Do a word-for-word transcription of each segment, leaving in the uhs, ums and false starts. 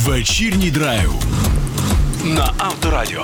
Вечірній драйв на Авторадіо.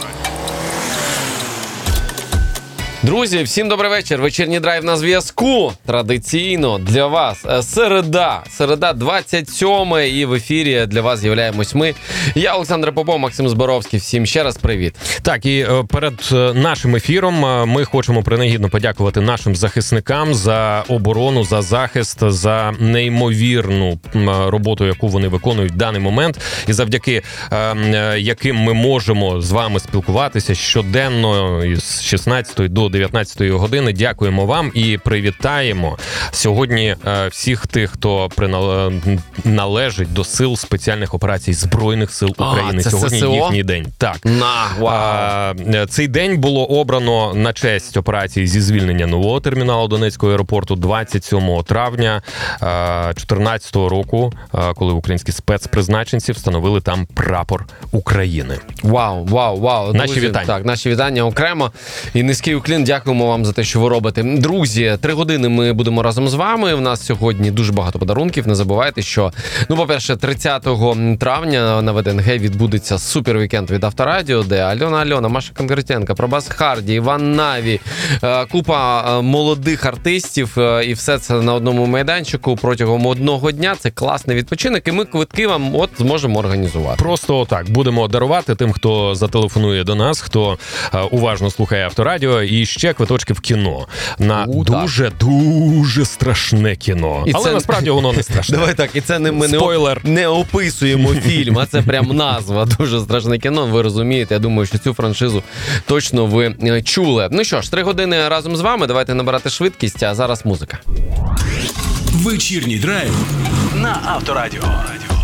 Друзі, всім добрий вечір. Вечірній драйв на зв'язку. Традиційно для вас середа. Середа двадцять сьоме і в ефірі для вас з'являємось ми. Я Олександр Попов, Максим Зборовський. Всім ще раз привіт. Так, і перед нашим ефіром ми хочемо принагідно подякувати нашим захисникам за оборону, за захист, за неймовірну роботу, яку вони виконують в даний момент. І завдяки яким ми можемо з вами спілкуватися щоденно із шістнадцятої до дев'ятнадцятої години. Дякуємо вам і привітаємо сьогодні всіх тих, хто принал... належить до сил спеціальних операцій Збройних сил України. А, сьогодні ССО? їхній день. Так. На, вау. А, цей день було обрано на честь операції зі звільнення нового терміналу Донецького аеропорту двадцять сьомого травня дві тисячі чотирнадцятого року, коли українські спецпризначенці встановили там прапор України. Вау, вау, вау. Наші Друзі, вітання. Так, наші вітання окремо. І низький уклін. Дякуємо вам за те, що ви робите. Друзі, три години ми будемо разом з вами. У нас сьогодні дуже багато подарунків. Не забувайте, що, ну, по-перше, тридцятого травня на ВДНГ відбудеться супер-вікенд від Авторадіо, де Альона Альона, Маша Кондратенко, Пробас Харді, Іван Наві, купа молодих артистів, і все це на одному майданчику протягом одного дня. Це класний відпочинок, і ми квитки вам от зможемо організувати. Просто так, будемо дарувати тим, хто зателефонує до нас, хто е, уважно слухає Авторадіо, і ще квиточки в кіно на У, дуже-дуже страшне кіно. І Але це... насправді воно не страшне. Давай так, і це не ми не, Спойлер. не описуємо фільм, а це прям назва. Дуже страшне кіно, ви розумієте. Я думаю, що цю франшизу точно ви чули. Ну що ж, три години разом з вами, давайте набирати швидкість, а зараз музика. Вечірній драйв на Авторадіо.